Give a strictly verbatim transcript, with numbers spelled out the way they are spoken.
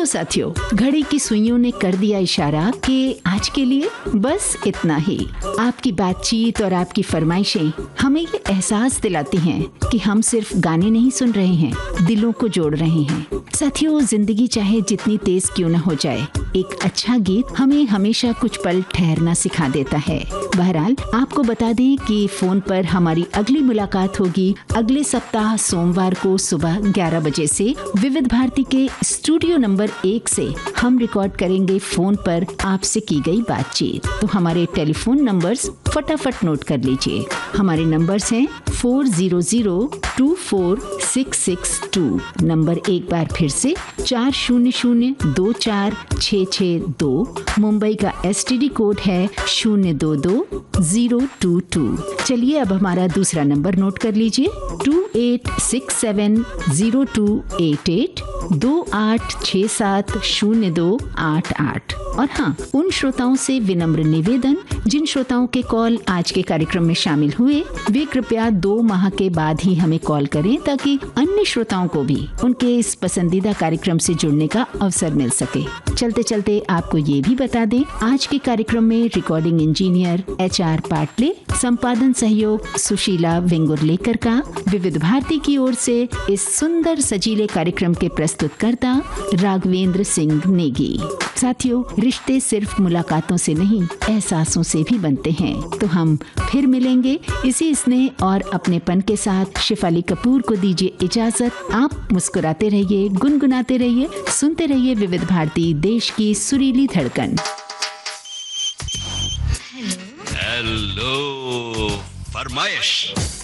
साथियों, घड़ी की सुइयों ने कर दिया इशारा कि आज के लिए बस इतना ही। आपकी बातचीत और आपकी फरमाइशें हमें ये एहसास दिलाती हैं कि हम सिर्फ गाने नहीं सुन रहे हैं, दिलों को जोड़ रहे हैं। साथियों, जिंदगी चाहे जितनी तेज क्यों न हो जाए, एक अच्छा गीत हमें हमेशा कुछ पल ठहरना सिखा देता है। बहरहाल आपको बता दें कि फोन पर हमारी अगली मुलाकात होगी अगले सप्ताह सोमवार को सुबह ग्यारह बजे से विविध भारती के स्टूडियो नंबर एक से। हम रिकॉर्ड करेंगे फोन पर आपसे की गई बातचीत। तो हमारे टेलीफोन नंबर्स फटाफट नोट कर लीजिए। हमारे नंबर्स हैं four zero zero to four six six to. Number एक बार फिर से चार शून्य शून्य दो चार छः छः दो। मुंबई का एस टी डी कोड है शून्य दो दो जीरो टू टू। चलिए अब हमारा दूसरा नंबर नोट कर लीजिए to eight six seven zero to eight eight दो आठ छः सात शून्य दो आठ आठ। और हाँ, उन श्रोताओं से विनम्र निवेदन जिन श्रोताओं के कॉल आज के कार्यक्रम में शामिल हुए, वे कृपया दो माह के बाद ही हमें कॉल करें ताकि अन्य श्रोताओं को भी उनके इस पसंदीदा कार्यक्रम से जुड़ने का अवसर मिल सके। चलते चलते आपको ये भी बता दें, आज के कार्यक्रम में recording engineer H R Patle, संपादन सहयोग सुशीला वेंगुर्लेकर का, विविध भारती की ओर से इस सुंदर सजीले कार्यक्रम के प्रस्तुतकर्ता राघवेंद्र सिंह नेगी। साथियों, रिश्ते सिर्फ मुलाकातों से नहीं, एहसासों से भी बनते हैं। तो हम फिर मिलेंगे इसी स्नेह और अपनेपन के साथ। शिफाली कपूर को दीजिए इजाजत। आप मुस्कुराते रहिए, गुनगुनाते रहिए, सुनते रहिए विविध भारती, देश की सुरीली धड़कन। हेलो, फरमाइश।